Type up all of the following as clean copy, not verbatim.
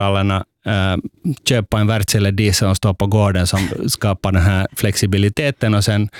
datacentralerna köpa en Wärtsilä som står på gården som skapar den här flexibiliteten och sen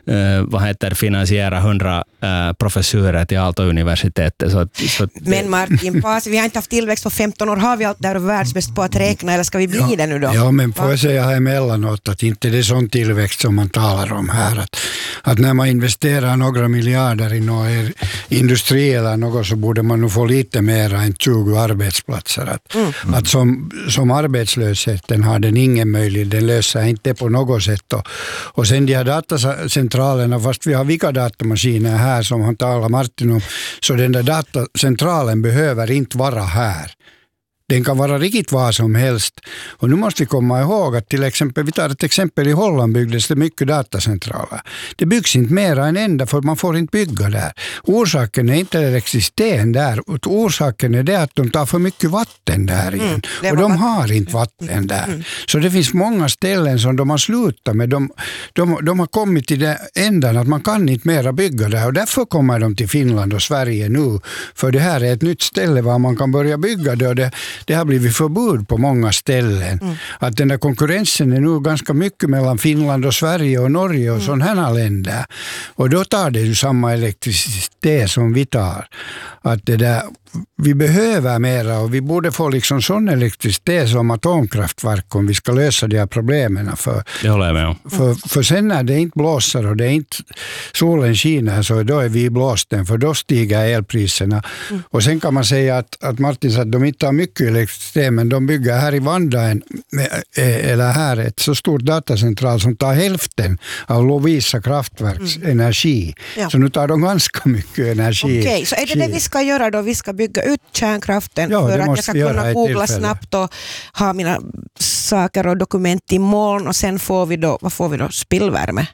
finansiera 100 professurer till Aalto-universitetet. Men Martin Paasi, vi har inte haft tillväxt på 15 år. Har vi allt där och världsbäst på att räkna eller ska vi bli det nu då? Ja, men får jag säga här emellanåt att inte det är sån tillväxt som man talar om här. Att när man investerar några miljarder i någon industri eller något så borde man nog få lite mer än 20 arbetsplatser. Att som arbetslösheten har den ingen möjlighet, den löser inte på något sätt. Och sen de här datacentralerna, fast vi har vilka datamaskiner här som han talar Martin om, så den där datacentralen behöver inte vara här. Den kan vara riktigt vad som helst. Och nu måste vi komma ihåg att till exempel, vi tar ett exempel i Holland byggdes det mycket datacentraler. Det byggs inte mer än enda för man får inte bygga där. Orsaken är inte elektriciteten där. Orsaken är det att de tar för mycket vatten där igen. Och de har inte vatten där. Så det finns många ställen som de har slutat med. De har kommit till den ändan att man kan inte mera bygga där. Och därför kommer de till Finland och Sverige nu. För det här är ett nytt ställe var man kan börja bygga det. Och det har blivit förbud på många ställen. Att den där konkurrensen är nu ganska mycket mellan Finland och Sverige och Norge och sådana här länder. Och då tar det ju samma elektricitet som vi tar. Att det där, vi behöver mera och vi borde få liksom sån elektricitet som atomkraftverk om vi ska lösa de här problemen. Det håller jag med om. För sen när det inte blåser och det är inte solen skiner så då är vi i blåsten för då stiger elpriserna. Och sen kan man säga att Martin sa att de inte har mycket elektricitet men de bygger här i Vanda eller här ett så stort datacentral som tar hälften av Lovisa kraftverks energi. Ja. Så nu tar de ganska mycket energi. Okej, så är det vi ska göra då? Vi ska bygga ut kärnkraften för att jag ska kunna googla snabbt och ha mina saker och dokument i moln och sen får vi då spillvärme.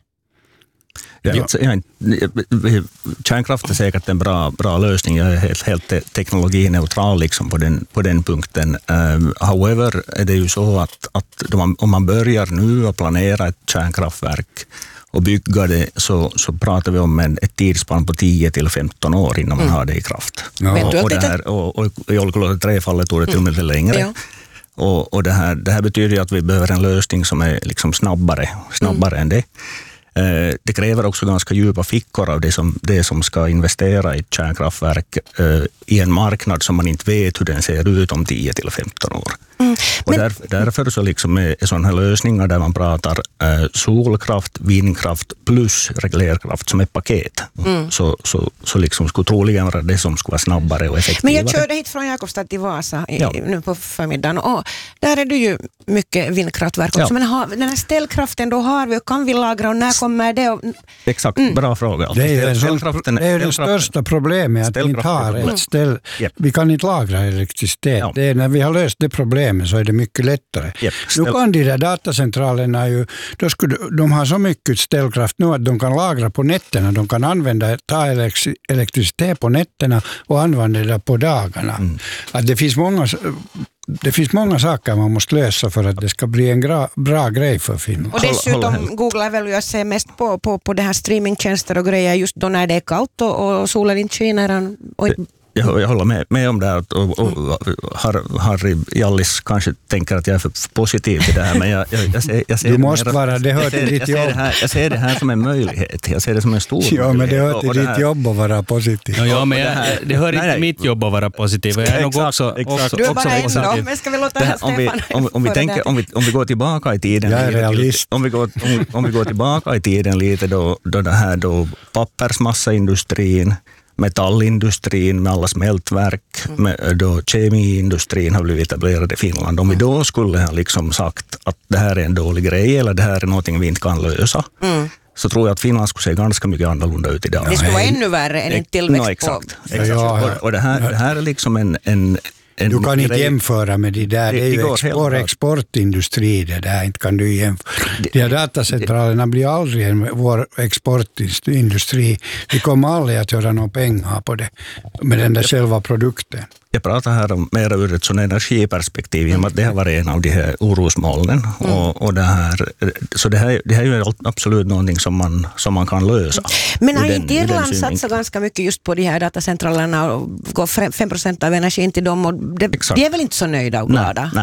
Kärnkraft är säkert en bra lösning. Jag är helt teknologineutral liksom på den punkten. However är det ju så att om man börjar nu att planera ett kärnkraftverk och bygga det så pratar vi om ett tidsspann på 10-15 år innan man har det i kraft. Och i Olkiluoto 3-fallet tog det till och med längre. Ja. Och det här betyder att vi behöver en lösning som är liksom snabbare än det. Det kräver också ganska djupa fickor av det som ska investera i ett kärnkraftverk i en marknad som man inte vet hur den ser ut om 10-15 år. Och därför så liksom är sådana här lösningar där man pratar solkraft, vindkraft plus reglerkraft som ett paket. Så liksom skulle troligen vara det som skulle vara snabbare och effektivare. Men jag körde hit från Jakobstad till Vasa nu på förmiddagen och där är det ju mycket vindkraftverk också. Men den här ställkraften då har vi och kan vi lagra och när kommer det? Exakt, bra fråga. Det är det största problemet att vi inte har ett ställ. Vi kan inte lagra elektricitet. Ja. Det är när vi har löst det problemet så är det mycket lättare. Nu kan de där datacentralerna ju, de har så mycket ställkraft nu att de kan lagra på nätterna. De kan ta elektricitet på nätterna och använda det på dagarna. Att det finns många saker man måste lösa för att det ska bli en bra grej för Finland. Och dessutom googlar väl jag ser mest på det här streamingtjänster och grejer just då när det är kallt och solen inte skiner. Jag håller med om det här och Harry Jallis kanske tänker att jag är för positiv till det här men jag ser du måste vara, det hör till ditt jobb. Jag ser det här som en möjlighet. Jag ser det som en stor möjlighet. Ja, men det hör till ditt jobb att vara positiv. Ja, men det hör inte mitt jobb att vara positiv. Jag är nog också du är bara en då, men ska vi låta det här Stefan? Om vi går tillbaka i tiden. Jag är realist. Om vi går tillbaka i tiden lite då det här då pappersmassaindustrin, metallindustrin med alla smältverk, med då kemiindustrin har blivit etablerad i Finland. Om vi då skulle ha liksom sagt att det här är en dålig grej eller det här är någonting vi inte kan lösa, så tror jag att Finland skulle se ganska mycket annorlunda ut idag. Det skulle vara ännu värre än en tillväxt exakt. Och det här är liksom en du kan inte jämföra med det där. Det är ju exportindustri det där. Inte kan du jämföra. De här datacentralerna blir aldrig vår exportindustri. Vi kommer aldrig att göra några pengar på det med den där själva produkten. Jag pratar här om mer ur ett sån energiperspektiv, i och med att det har varit en av de här orosmolnen. Och det här, så det här är ju absolut någonting som man kan lösa. Men har inte Irland satsat ganska mycket just på de här datacentralerna och går 5% av energin till dem, och de är väl inte så nöjda och glada?